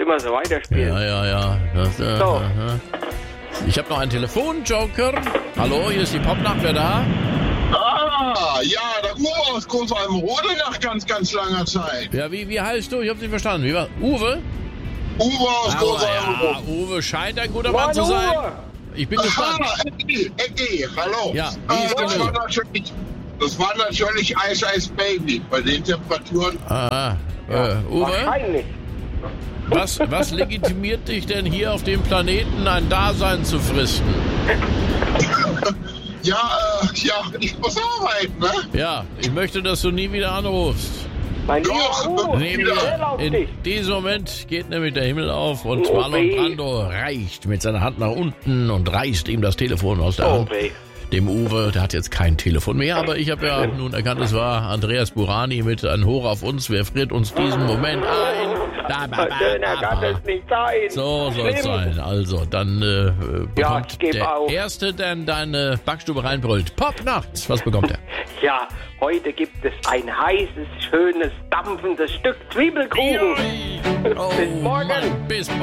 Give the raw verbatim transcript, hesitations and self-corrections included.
immer so weiterspielen. Ja, ja, ja. Das, äh, So. äh, ich habe noch einen Telefonjoker. Hallo, hier ist die Popnacht, wer da? Ah, ja, der Uwe aus Großalbenrode nach ganz, ganz langer Zeit. Ja, wie, wie heißt du? Ich habe nicht verstanden. Wie war Uwe? Uwe aus Aber ja, Großalbenrode. Uwe scheint ein guter Mann Moin, zu sein. Uwe. Ich bin gespannt. Aha, Eddie, Eddie, hallo. Ja, wie äh, ist das, gelungen? war natürlich, das war natürlich Ice Ice Baby bei den Temperaturen. Ah, äh, Uwe, Wahrscheinlich. was, was legitimiert dich denn hier auf dem Planeten ein Dasein zu fristen? Ja, äh, ja, ich muss arbeiten, ne? Ja, ich möchte, dass du nie wieder anrufst. Mein lieber Doch, Uwe, Nee, ich zähle auf in dich. diesem Moment geht nämlich der Himmel auf und Oh, Marlon weh. Brando reicht mit seiner Hand nach unten und reißt ihm das Telefon aus der Oh, Hand. weh. Dem Uwe, der hat jetzt kein Telefon mehr, aber ich habe ja nun erkannt, es war Andreas Burani mit ein Hoch auf uns, wer friert uns diesen Moment ein? Da, ba, ba, Schöner ba, kann ba. es nicht sein. So soll es Schlimm. sein. Also, dann äh, bekommt Ja, ich geb der auf. Erste, der in deine Backstube reinbrüllt. Popnacht, was bekommt er? Ja, heute gibt es ein heißes, schönes, dampfendes Stück Zwiebelkuchen. Oh, Bis morgen. Mann, bis morgen.